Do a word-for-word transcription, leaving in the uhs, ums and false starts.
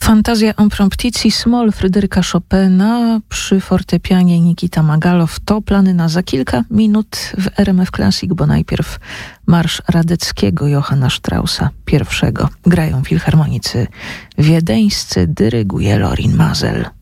Fantazja impromptici Smol Fryderyka Chopina przy fortepianie Nikita Magalow to plany na za kilka minut w R M F Classic, bo najpierw marsz Radeckiego Johanna Straussa pierwszego. Grają filharmonicy wiedeńscy, dyryguje Lorin Maazel.